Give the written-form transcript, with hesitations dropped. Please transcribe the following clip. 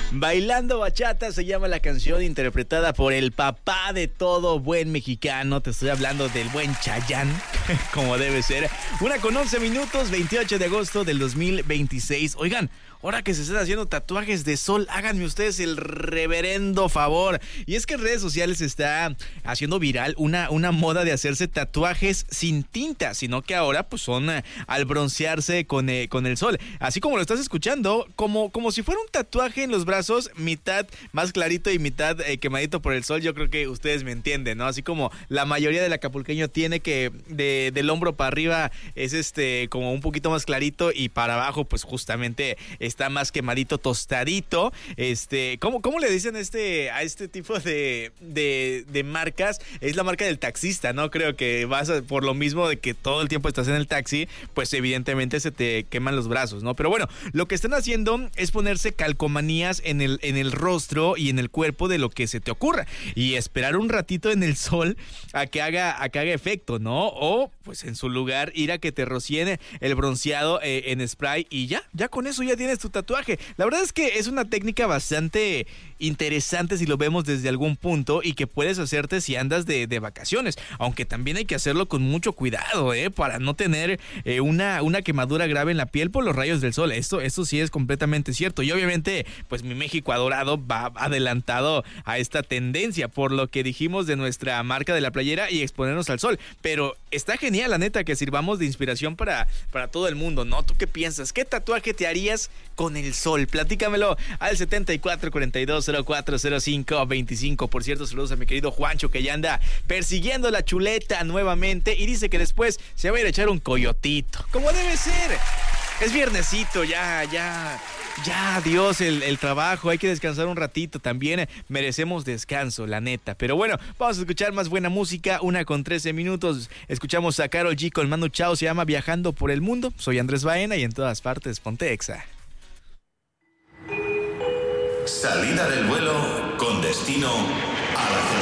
Bailando Bachata se llama la canción, interpretada por el papá de todo buen mexicano. Te estoy hablando del buen Chayanne, como debe ser. 1:11, 28 de agosto del 2026. Oigan, ahora que se están haciendo tatuajes de sol, háganme ustedes el reverendo favor. Y es que en redes sociales se está haciendo viral una moda de hacerse tatuajes sin tinta, sino que ahora pues son al broncearse con el sol. Así como lo estás escuchando, como si fuera un tatuaje en los brazos, mitad más clarito y mitad quemadito por el sol. Yo creo que ustedes me entienden, ¿no? Así como la mayoría del acapulqueño tiene que del hombro para arriba es como un poquito más clarito y para abajo pues justamente está más quemadito, tostadito. ¿Cómo le dicen a este tipo de marcas? Es la marca del taxista, ¿no? Creo que por lo mismo de que todo el tiempo estás en el taxi, pues evidentemente se te queman los brazos, ¿no? Pero bueno, lo que están haciendo es ponerse calcomanías en el rostro y en el cuerpo de lo que se te ocurra y esperar un ratito en el sol a que haga efecto, ¿no? O pues en su lugar ir a que te rocíen el bronceado en spray y ya con eso ya tienes tu tatuaje. La verdad es que es una técnica bastante interesante si lo vemos desde algún punto y que puedes hacerte si andas de vacaciones, aunque también hay que hacerlo con mucho cuidado, para no tener una quemadura grave en la piel por los rayos del sol. Esto sí es completamente cierto y obviamente pues mi México adorado va adelantado a esta tendencia por lo que dijimos de nuestra marca de la playera y exponernos al sol, pero está genial la neta que sirvamos de inspiración para todo el mundo, ¿no? ¿Tú qué piensas? ¿Qué tatuaje te harías con el sol? Platícamelo al 7442040525. Por cierto, saludos a mi querido Juancho que ya anda persiguiendo la chuleta nuevamente y dice que después se va a ir a echar un coyotito, como debe ser. Es viernesito, ya, adiós el trabajo, hay que descansar un ratito también, merecemos descanso, la neta. Pero bueno, vamos a escuchar más buena música, 1:13. Escuchamos a Karol G con Manu Chao, se llama Viajando por el Mundo. Soy Andrés Baena y en todas partes, ponte Exa. Salida del vuelo con destino a la